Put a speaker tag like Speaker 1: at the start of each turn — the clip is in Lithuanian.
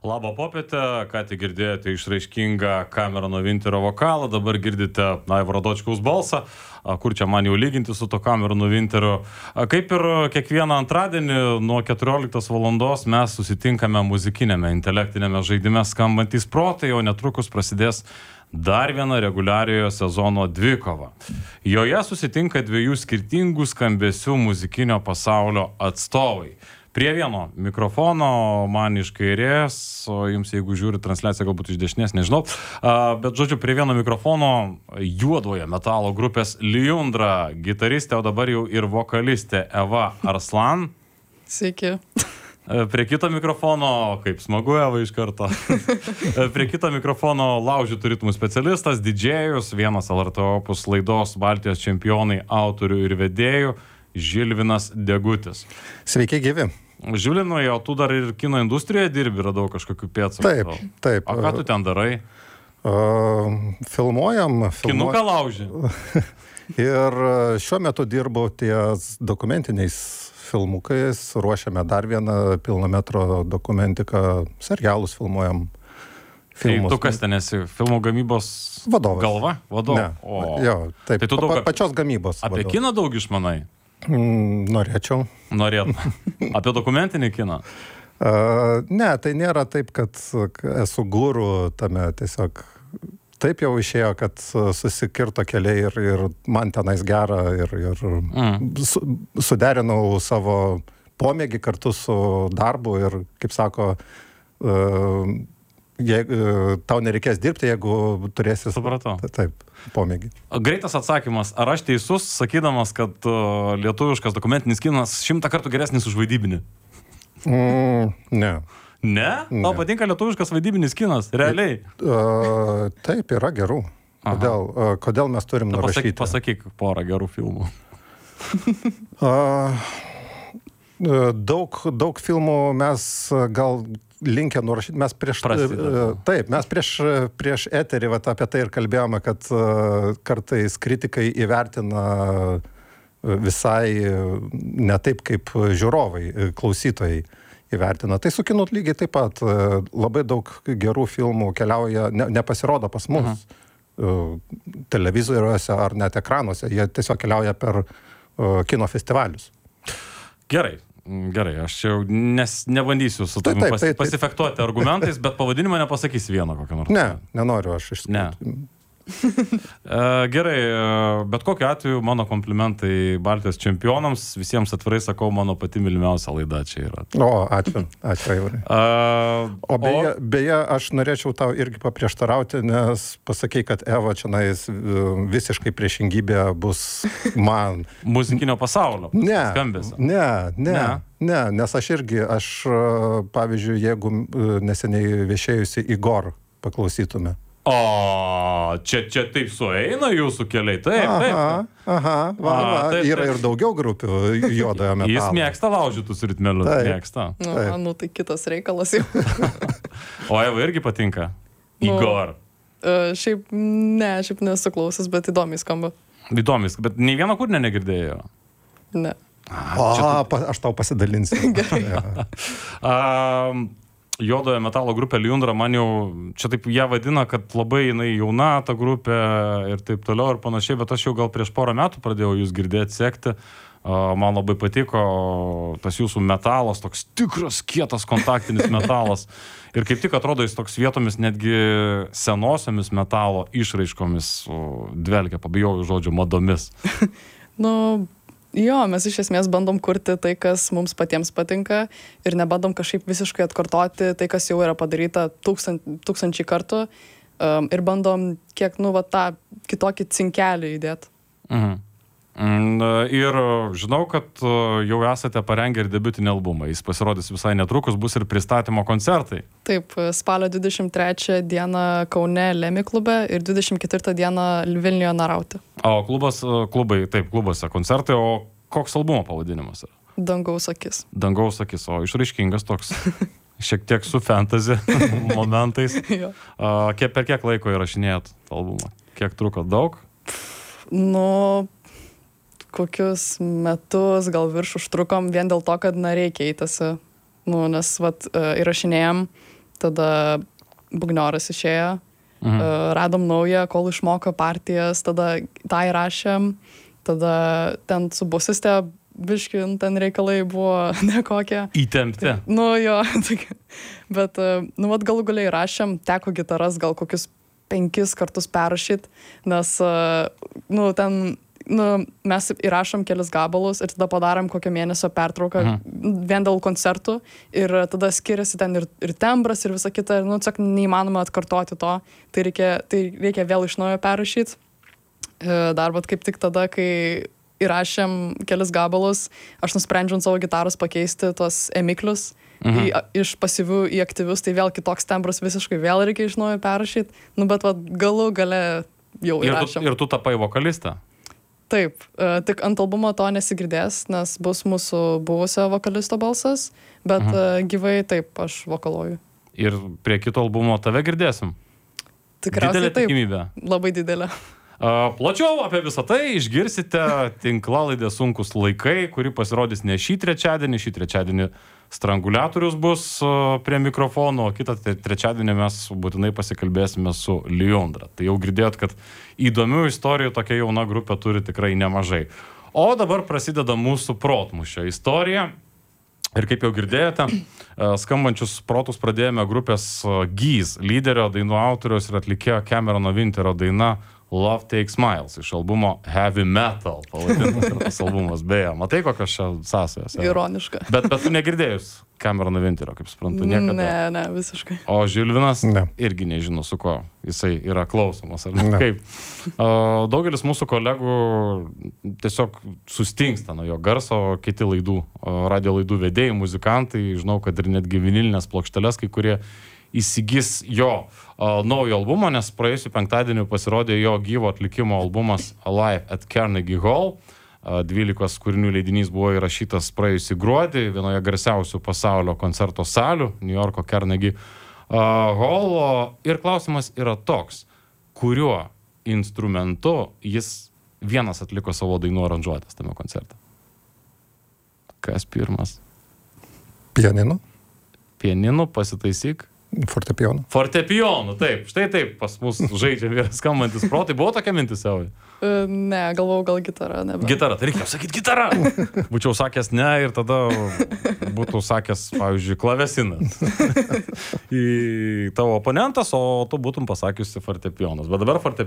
Speaker 1: Labą popietę, ką tik girdėjote išraiškingą Camerono Winterio vokalą, dabar girdite Aivaro Dočkaus balsą, kur čia man jau lyginti su to Camerono Winteriu. Kaip ir kiekvieną antradienį nuo 14 valandos mes susitinkame muzikinėme, intelektinėme žaidime Skambantys protai, o netrukus prasidės dar viena reguliariojo sezono dvikova. Joje susitinka dviejų skirtingų skambesių muzikinio pasaulio atstovai. Prie vieno mikrofono, man iš kairės, o jums jeigu žiūri transliaciją galbūt iš dešinės, nežinau, bet žodžiu, prie vieno mikrofono juodoje metalo grupės Liundra gitaristė, o dabar jau ir vokalistė Eva Arslan.
Speaker 2: Sveiki.
Speaker 1: Prie kito mikrofono, kaip smagu Eva iš karto, prie kito mikrofono laužytų ritmų specialistas, didžėjus, vienas LRT Opus laidos Baltijos čempionai, autorių ir vedėjų, Žilvinas Degutis.
Speaker 3: Sveiki, gyvi.
Speaker 1: Žilvinai, o tu dar ir kino industrijoje dirbi, radau kažkokių pėdsakų.
Speaker 3: Taip.
Speaker 1: O ką tu ten darai?
Speaker 3: Filmuojam.
Speaker 1: Kinuką lauži?
Speaker 3: Ir šiuo metu dirbu ties dokumentiniais filmukais, ruošiame dar vieną pilno metro dokumentiką, serialus filmuojam.
Speaker 1: Filmus. Tai tu kas ten esi? Filmų gamybos
Speaker 3: vadovas.
Speaker 1: Galva? Vadovas?
Speaker 3: Ne. Jo, taip. Tai pačios gamybos
Speaker 1: apie
Speaker 3: vadovas.
Speaker 1: kiną daug išmanai?
Speaker 3: Norėčiau.
Speaker 1: Apie dokumentinį kiną?
Speaker 3: Ne, tai nėra taip, kad esu guru tame, tiesiog taip jau išėjo, kad susikirto keliai ir man tenais gera ir suderinau savo pomėgį kartu su darbu ir, kaip sako, tau nereikės dirbti, jeigu turėsi...
Speaker 1: Supratau.
Speaker 3: Taip, pomėgį.
Speaker 1: Greitas atsakymas. Ar aš teisus, sakydamas, kad lietuviškas dokumentinis kinas 100 kartų geresnis už vaidybinį?
Speaker 3: Ne.
Speaker 1: Ne? Tau patinka lietuviškas vaidybinis kinas? Realiai?
Speaker 3: Taip, yra gerų. Kodėl mes turim nurašyti?
Speaker 1: Pasakyk porą gerų filmų.
Speaker 3: Daug filmų mes gal linkę nurašyti. Mes prieš eterį apie tai ir kalbėjome, kad kartais kritikai įvertina visai ne taip, kaip žiūrovai, klausytojai įvertina. Tai su kinu lygiai taip pat. Labai daug gerų filmų keliauja, nepasirodo pas mus televizoriuose ar net ekranuose. Jie tiesiog keliauja per kino festivalius. Gerai, aš jau nebandysiu su tavimi pasifektuoti argumentais, bet pavadinimą nepasakysi vieno kokio nors. Ne, nenoriu aš išskirti.
Speaker 1: Gerai, bet kokiu atveju mano komplimentai Baltijos čempionams, visiems atvirai sakau, mano pati mylimiausia laida čia yra.
Speaker 3: Ačiū, Aivarai. O beje, aš norėčiau tau irgi paprieštarauti, nes pasakei, kad Eva čianais visiškai priešingybė bus man.
Speaker 1: Muzikinio pasaulio skambesio.
Speaker 3: Ne, nes aš pavyzdžiui, jeigu neseniai viešėjusi Igor paklausytume.
Speaker 1: O, čia taip sueina jūsų keliai, taip.
Speaker 3: Yra ir daugiau grupių juodojo metalo.
Speaker 1: Jis mėgsta laužytus ritmelius, mėgsta.
Speaker 2: Tai kitas reikalas jau.
Speaker 1: O Eva irgi patinka? Igor?
Speaker 2: Šiaip nesu klausęs, bet įdomiai skamba.
Speaker 1: Įdomiai, bet nei vieno kūrinio negirdėjo?
Speaker 2: Ne.
Speaker 3: Aš tau pasidalinsiu.
Speaker 1: Juodojo metalo grupė Liundra, man jau, čia taip ją vadina, kad labai jinai jauna ta grupė ir taip toliau ir panašiai, bet aš jau gal prieš porą metų pradėjau jūs girdėti, sekti. Man labai patiko tas jūsų metalas, toks tikras, kietas kontaktinis metalas. Ir kaip tik atrodo, jis toks vietomis netgi senosiamis metalo išraiškomis dvelkia, pabijojau žodžio, madomis.
Speaker 2: Jo, mes iš esmės bandom kurti tai, kas mums patiems patinka ir nebandom kažkaip visiškai atkartoti tai, kas jau yra padaryta tūkstančiai kartų ir bandom kiek, tą kitokį cinkelį įdėti.
Speaker 1: Ir žinau, kad jau esate parengę ir debiutinį albumą. Jis pasirodys visai netrukus, bus ir pristatymo koncertai.
Speaker 2: Taip, spalio 23 dieną Kaune Lemi klube ir 24 dieną Vilniuje Narauti.
Speaker 1: O klubuose koncertai, o koks albumo pavadinimas yra?
Speaker 2: Dangaus akis.
Speaker 1: Dangaus akis, o išraiškingas toks. Šiek tiek su fantasy momentais. Per kiek laiko įrašinėjot albumą? Kiek truko? Daug?
Speaker 2: Kokius metus, gal virš užtrukom, vien dėl to, kad nariai keitėsi. Nes įrašinėjom tada būgnioras išėjo, radom naują, kol išmoko partijas, tada tą įrašėm, tada ten su bosiste biški, ten reikalai buvo nekokie.
Speaker 1: Įtempti.
Speaker 2: Nu jo, bet, nu vat galų galiai įrašėm, teko gitaras gal kokius 5 kartus perrašyt, nes, nu ten, nu, mes įrašom kelis gabalus ir tada padarom kokią mėnesio pertrauką vien dėl koncertų ir tada skiriasi ten ir tembras ir visa kita, ir, nu, tiesiog neįmanoma atkartoti to, tai reikia vėl iš naujo perrašyti. Dar vat kaip tik tada, kai įrašėm kelis gabalus, aš nusprendžiau ant savo gitaros pakeisti tos emiklius iš pasyvių į aktyvius, tai vėl kitoks tembras visiškai vėl reikia iš naujo perrašyti, nu, bet vat galų gale jau įrašėm.
Speaker 1: Ir tu tapai vokalistą?
Speaker 2: Taip, tik ant albumo to nesigirdės, nes bus mūsų buvusio vokalisto balsas, bet gyvai taip, aš vokaluoju.
Speaker 1: Ir prie kito albumo tave girdėsim?
Speaker 2: Tikriausiai
Speaker 1: didelė
Speaker 2: taip.
Speaker 1: Tikimybė.
Speaker 2: Labai didelė.
Speaker 1: Plačiau apie visą tai išgirsite tinklalaidė Sunkus laikai, kuri pasirodys ne šį trečiadienį Stranguliatorius bus prie mikrofono, o kitą trečiadienį mes būtinai pasikalbėsime su Lijundra. Tai jau girdėjot, kad įdomių istorijų tokia jauna grupė turi tikrai nemažai. O dabar prasideda mūsų protmušio istorija. Ir kaip jau girdėjote, skambančius protus pradėjome grupės Geese, lyderio, dainų autoriaus ir atlikėjo Camerono Winterio daina Love Takes Miles iš albumo Heavy Metal. Pavadintas tas albumas, beje. Matai, kokios čia sąsajos?
Speaker 2: Ironiška.
Speaker 1: Bet tu negirdėjus Camerono Winterio, kaip suprantu, niekada.
Speaker 2: Ne, visiškai.
Speaker 1: O Žilvinas
Speaker 3: Ne.
Speaker 1: irgi nežino, su ko jisai yra klausomas. Ar ne?
Speaker 3: Ne.
Speaker 1: Kaip? Daugelis mūsų kolegų tiesiog sustingsta nuo jo garso, kiti radio laidų vedėjai, muzikantai, žinau, kad ir netgi vinilinės plokšteles, kai kurie įsigis jo naujo albumo, nes praėjusiu penktadienį pasirodė jo gyvo atlikimo albumas Alive at Carnegie Hall. 12 kūrinių leidinys buvo įrašytas praėjusį gruodį vienoje garsiausių pasaulio koncerto salių, New Yorko Carnegie Hall. Ir klausimas yra toks, kuriuo instrumentu jis vienas atliko savo dainų aranžuotės tame koncerte? Kas pirmas?
Speaker 3: Pianinu,
Speaker 1: Pianinu, pasitaisyk.
Speaker 3: fortepijonu.
Speaker 1: Fortepijonu, taip. Štai taip pas mus žaidžia vyras skambantis protai. Buvo tokia mintis savo?
Speaker 2: Ne, galvojau gal gitara, nebe.
Speaker 1: Gitara, tai reikėjo sakyti gitara. Būčiau sakęs ne ir tada būtų sakęs, pavyzdžiui, klavesinas. Į tavo oponentas, o tu būtum pasakiusi fortepijonas. Bet dabar fortepijonas